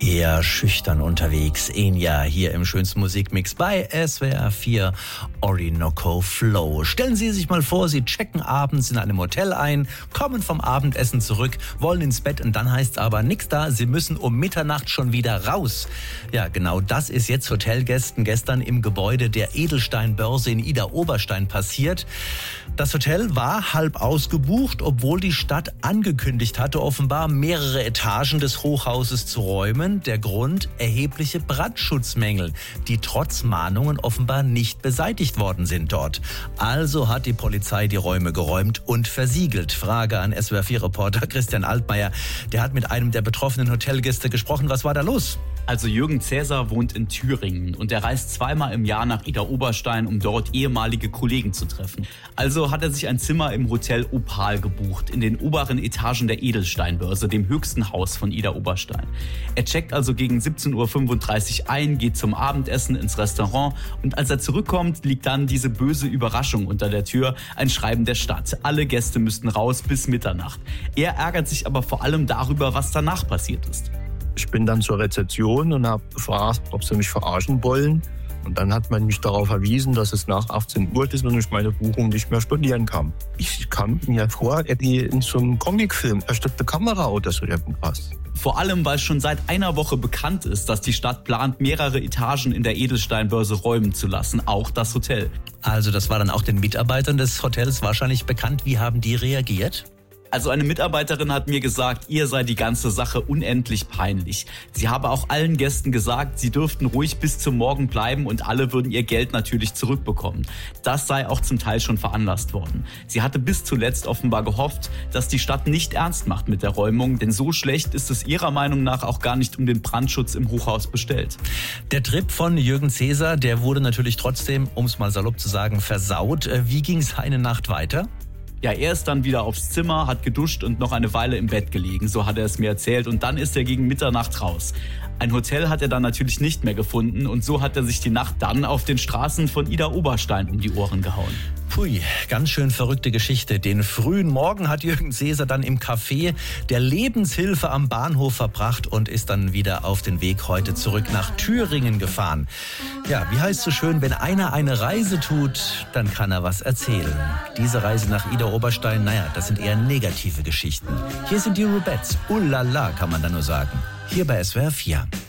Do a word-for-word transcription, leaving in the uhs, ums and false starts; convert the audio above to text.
Eher schüchtern unterwegs. Enya hier im schönsten Musikmix bei S W R vier Orinoco Flow. Stellen Sie sich mal vor, Sie checken abends in einem Hotel ein, kommen vom Abendessen zurück, wollen ins Bett und dann heißt's aber nix da, Sie müssen um Mitternacht schon wieder raus. Ja, genau das ist jetzt Hotelgästen gestern im Gebäude der Edelsteinbörse in Idar-Oberstein passiert. Das Hotel war halb ausgebucht, obwohl die Stadt angekündigt hatte, offenbar mehrere Etagen des Hochhauses zu räumen. Der Grund: erhebliche Brandschutzmängel, die trotz Mahnungen offenbar nicht beseitigt worden sind dort. Also hat die Polizei die Räume geräumt und versiegelt. Frage an S W R vier Reporter Christian Altmaier. Der hat mit einem der betroffenen Hotelgäste gesprochen. Was war da los? Also Jürgen Cäsar wohnt in Thüringen und er reist zweimal im Jahr nach Idar-Oberstein, um dort ehemalige Kollegen zu treffen. Also hat er sich ein Zimmer im Hotel Opal gebucht, in den oberen Etagen der Edelsteinbörse, dem höchsten Haus von Idar-Oberstein. Er checkt also gegen siebzehn Uhr fünfunddreißig ein, geht zum Abendessen ins Restaurant und als er zurückkommt, liegt dann diese böse Überraschung unter der Tür, ein Schreiben der Stadt. Alle Gäste müssten raus bis Mitternacht. Er ärgert sich aber vor allem darüber, was danach passiert ist. Ich bin dann zur Rezeption und habe gefragt, ob sie mich verarschen wollen. Und dann hat man mich darauf verwiesen, dass es nach achtzehn Uhr ist und ich meine Buchung nicht mehr stornieren kann. Ich kam mir vor, wie in so einem Comicfilm, da steht eine Kamera oder so irgendwas. Vor allem, weil schon seit einer Woche bekannt ist, dass die Stadt plant, mehrere Etagen in der Edelsteinbörse räumen zu lassen, auch das Hotel. Also das war dann auch den Mitarbeitern des Hotels wahrscheinlich bekannt. Wie haben die reagiert? Also eine Mitarbeiterin hat mir gesagt, ihr sei die ganze Sache unendlich peinlich. Sie habe auch allen Gästen gesagt, sie dürften ruhig bis zum Morgen bleiben und alle würden ihr Geld natürlich zurückbekommen. Das sei auch zum Teil schon veranlasst worden. Sie hatte bis zuletzt offenbar gehofft, dass die Stadt nicht ernst macht mit der Räumung, denn so schlecht ist es ihrer Meinung nach auch gar nicht um den Brandschutz im Hochhaus bestellt. Der Trip von Jürgen Cäsar, der wurde natürlich trotzdem, um es mal salopp zu sagen, versaut. Wie ging es eine Nacht weiter? Ja, er ist dann wieder aufs Zimmer, hat geduscht und noch eine Weile im Bett gelegen, so hat er es mir erzählt. Und dann ist er gegen Mitternacht raus. Ein Hotel hat er dann natürlich nicht mehr gefunden und so hat er sich die Nacht dann auf den Straßen von Idar-Oberstein um die Ohren gehauen. Pui, ganz schön verrückte Geschichte. Den frühen Morgen hat Jürgen Cäsar dann im Café der Lebenshilfe am Bahnhof verbracht und ist dann wieder auf den Weg heute zurück nach Thüringen gefahren. Ja, wie heißt so schön, wenn einer eine Reise tut, dann kann er was erzählen. Diese Reise nach Idar-Oberstein, naja, das sind eher negative Geschichten. Hier sind die Rubettes. Ullala, kann man da nur sagen. Hier bei S W R vier.